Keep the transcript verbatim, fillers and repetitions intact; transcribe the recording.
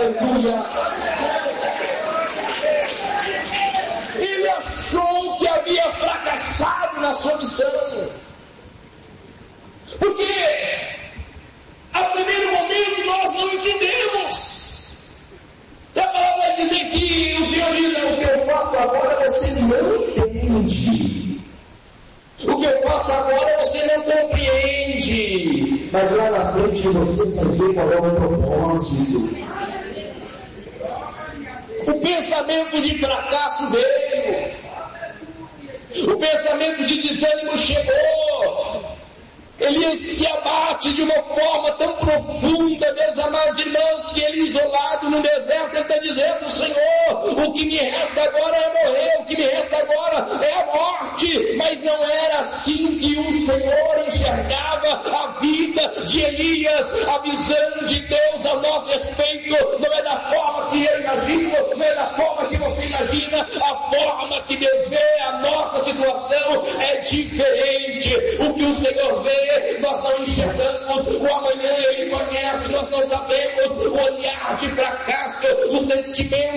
aleluia. Ele achou que havia fracassado na sua missão, porque a primeiro momento nós não entendemos. E a palavra vai dizer que o Senhor diz: o que eu faço agora você não entende, o que eu faço agora você não compreende, mas lá na frente você vai ver qual é o propósito. O pensamento de fracasso veio, o pensamento de desânimo chegou. Elias se abate de uma forma tão profunda, meus amados irmãos, que ele, isolado no deserto, ele está dizendo: Senhor, o que me resta agora é morrer, o que me resta agora é a morte. Mas não era assim que o Senhor enxergava a vida de Elias. A visão de Deus a nosso respeito não é da forma que eu imagino, não é da forma que você imagina. A forma que Deus vê a nossa situação é diferente. O que o Senhor vê, nós não enxergamos. O amanhã Ele conhece, nós não sabemos. O olhar de fracasso, o sentimento